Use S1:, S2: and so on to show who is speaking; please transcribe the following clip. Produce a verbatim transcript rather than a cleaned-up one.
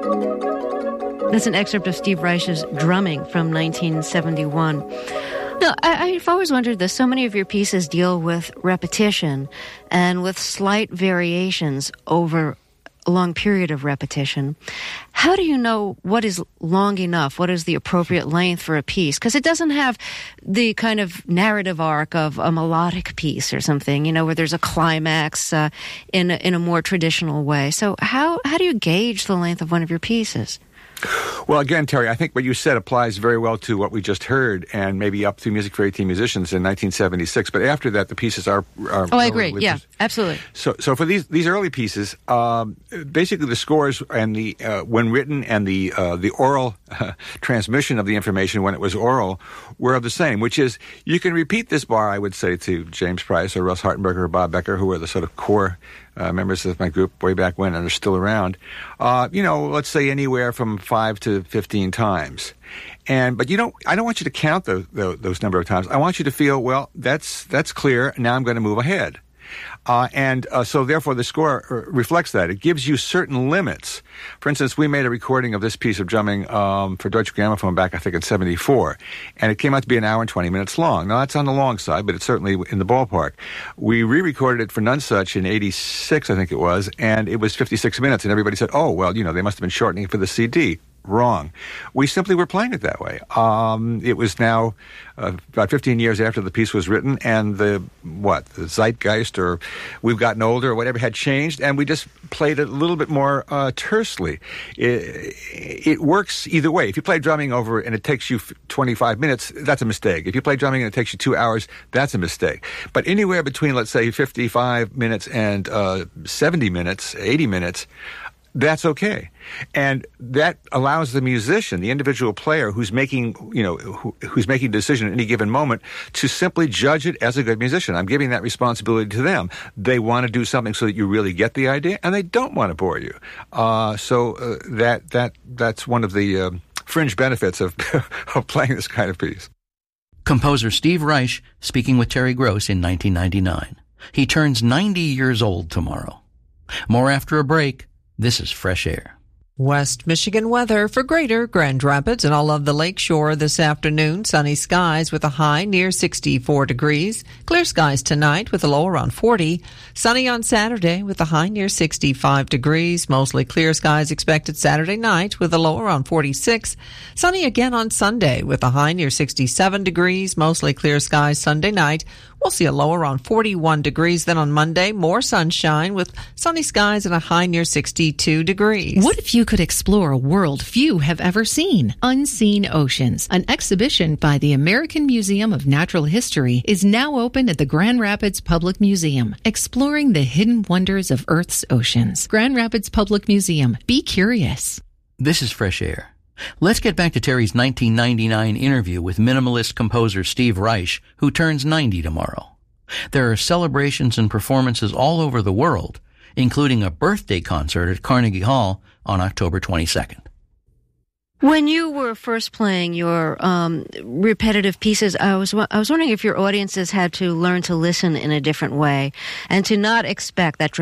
S1: That's an excerpt of Steve Reich's Drumming from nineteen seventy-one. No, I, I've always wondered this. So many of your pieces deal with repetition and with slight variations over a long period of repetition. How do you know what is long enough? What is the appropriate length for a piece? Because it doesn't have the kind of narrative arc of a melodic piece or something, you know, where there's a climax uh, in, a, in a more traditional way. So how, how do you gauge the length of one of your pieces?
S2: Well, again, Terry, I think what you said applies very well to what we just heard, and maybe up through Music for eighteen Musicians in nineteen seventy-six. But after that, the pieces are... are
S1: oh, I agree. Yeah, pres- absolutely.
S2: So, so for these these early pieces, um, basically the scores and the uh, when written and the uh, the oral uh, transmission of the information when it was oral were the same. Which is, you can repeat this bar, I would say, to James Price or Russ Hartenberger or Bob Becker, who were the sort of core Uh, members of my group way back when and are still around, uh, you know, let's say anywhere from five to fifteen times. And, but you don't, I don't want you to count those, those number of times. I want you to feel, well, that's, that's clear. Now I'm going to move ahead. Uh, and uh, so, therefore, the score reflects that. It gives you certain limits. For instance, we made a recording of this piece of drumming um, for Deutsche Grammophon back, I think, in seventy-four. And it came out to be an hour and twenty minutes long. Now, that's on the long side, but it's certainly in the ballpark. We re-recorded it for Nonesuch in eighty-six, I think it was, and it was fifty-six minutes. And everybody said, oh, well, you know, they must have been shortening it for the C D. Wrong. We simply were playing it that way. Um, it was now uh, about fifteen years after the piece was written, and the, what, the zeitgeist, or we've gotten older, or whatever, had changed, and we just played it a little bit more uh, tersely. It, it works either way. If you play drumming over and it takes you twenty-five minutes, that's a mistake. If you play drumming and it takes you two hours, that's a mistake. But anywhere between, let's say, fifty-five minutes and uh, seventy minutes, eighty minutes, that's okay. And that allows the musician, the individual player who's making, you know, who, who's making a decision at any given moment, to simply judge it as a good musician. I'm giving that responsibility to them. They want to do something so that you really get the idea, and they don't want to bore you. Uh, so uh, that that that's one of the uh, fringe benefits of, of playing this kind of piece.
S3: Composer Steve Reich speaking with Terry Gross in nineteen ninety-nine. He turns ninety years old tomorrow. More after a break. This is Fresh Air.
S4: West Michigan weather for Greater Grand Rapids and all of the lakeshore this afternoon. Sunny skies with a high near sixty-four degrees. Clear skies tonight with a low around forty. Sunny on Saturday with a high near sixty-five degrees. Mostly clear skies expected Saturday night with a low around forty-six. Sunny again on Sunday with a high near sixty-seven degrees. Mostly clear skies Sunday night. We'll see a low around forty-one degrees. Then on Monday, more sunshine with sunny skies and a high near sixty-two degrees.
S5: What if you could explore a world few have ever seen? Unseen Oceans, an exhibition by the American Museum of Natural History, is now open at the Grand Rapids Public Museum, exploring the hidden wonders of Earth's oceans. Grand Rapids Public Museum. Be curious.
S3: This is Fresh Air. Let's get back to Terry's nineteen ninety-nine interview with minimalist composer Steve Reich, who turns ninety tomorrow. There are celebrations and performances all over the world, including a birthday concert at Carnegie Hall on October twenty-second.
S1: When you were first playing your um, repetitive pieces, I was I was wondering if your audiences had to learn to listen in a different way and to not expect that